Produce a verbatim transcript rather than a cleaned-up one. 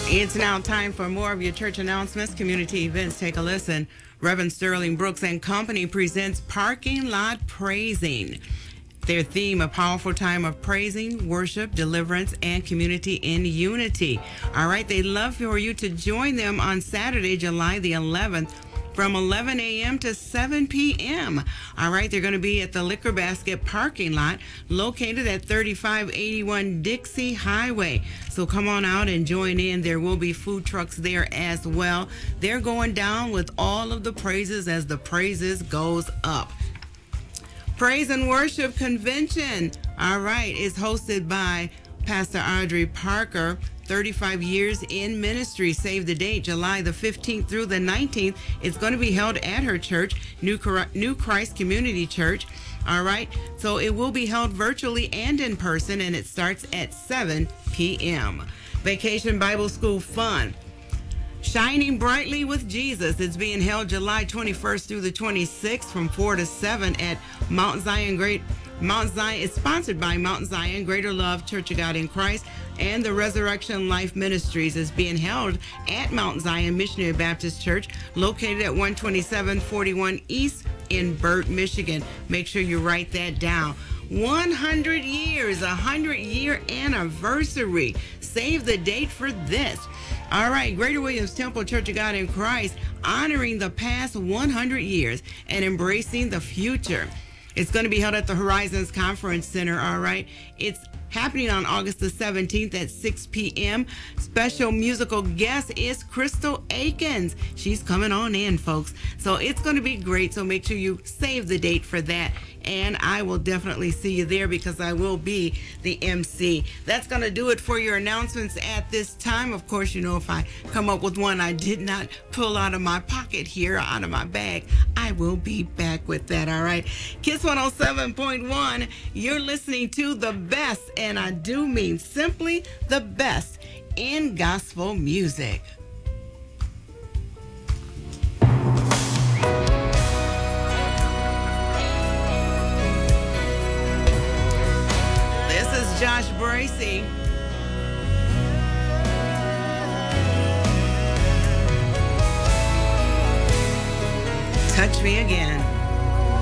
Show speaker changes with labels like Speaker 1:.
Speaker 1: It's now time for more of your church announcements, community events. Take a listen. Reverend Sterling Brooks and Company presents Parking Lot Praising. Their theme, a powerful time of praising, worship, deliverance, and community in unity. All right, they'd love for you to join them on Saturday, July the eleventh, from eleven a.m. to seven p.m. All right, they're going to be at the Liquor Basket parking lot located at thirty-five eighty-one Dixie Highway. So come on out and join in. There will be food trucks there as well. They're going down with all of the praises as the praises goes up. Praise and Worship Convention, all right, is hosted by Pastor Audrey Parker. thirty-five years in ministry. Save the date, July the fifteenth through the nineteenth. It's going to be held at her church, New New Christ Community Church. All right, so it will be held virtually and in person, and it starts at seven p.m. Vacation Bible School Fun. Shining Brightly with Jesus. It's being held July twenty-first through the twenty-sixth from four to seven at Mount Zion Great. Mount Zion is sponsored by Mount Zion Greater Love Church of God in Christ, and the Resurrection Life Ministries is being held at Mount Zion Missionary Baptist Church, located at one twenty-seven forty-one East in Burt, Michigan. Make sure you write that down. one hundred years, a hundred-year anniversary. Save the date for this. All right, Greater Williams Temple Church of God in Christ, honoring the past one hundred years and embracing the future. It's going to be held at the Horizons Conference Center, all right? It's happening on August the seventeenth at six p.m. Special musical guest is Crystal Akins. She's coming on in, folks. So it's going to be great, so make sure you save the date for that. And I will definitely see you there because I will be the M C. That's going to do it for your announcements at this time. Of course, you know, if I come up with one I did not pull out of my pocket here, out of my bag, I will be back with that, all right? Kiss one oh seven point one, you're listening to the best, and I do mean simply the best in gospel music. Josh Bracey. Touch Me Again.